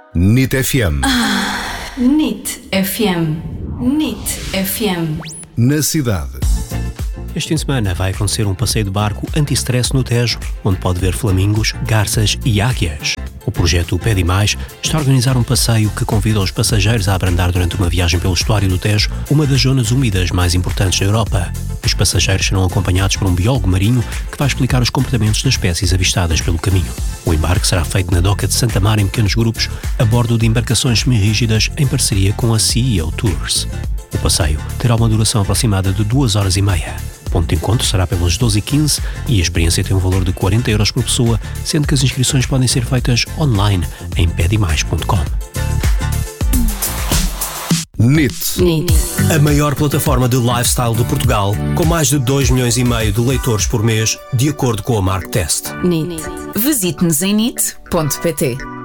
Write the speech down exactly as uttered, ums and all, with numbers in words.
N I T F M. Ah, N I T F M. N I T F M. Na cidade. Este fim de semana vai acontecer um passeio de barco anti-stress no Tejo, onde pode ver flamingos, garças e águias. O projeto Pede Mais está a organizar um passeio que convida os passageiros a abrandar durante uma viagem pelo estuário do Tejo, uma das zonas úmidas mais importantes da Europa. Os passageiros serão acompanhados por um biólogo marinho que vai explicar os comportamentos das espécies avistadas pelo caminho. O embarque será feito na doca de Santa Mar em pequenos grupos, a bordo de embarcações semi-rígidas em parceria com a C E O Tours. O passeio terá uma duração aproximada de duas horas e meia. O ponto de encontro será pelas doze e quinze e a experiência tem um valor de quarenta euros por pessoa, sendo que as inscrições podem ser feitas online em pedimais ponto com. N I T. N I T. A maior plataforma de lifestyle de Portugal, com mais de dois milhões e meio de leitores por mês, de acordo com a Marktest. N I T. Visite-nos em N I T ponto P T.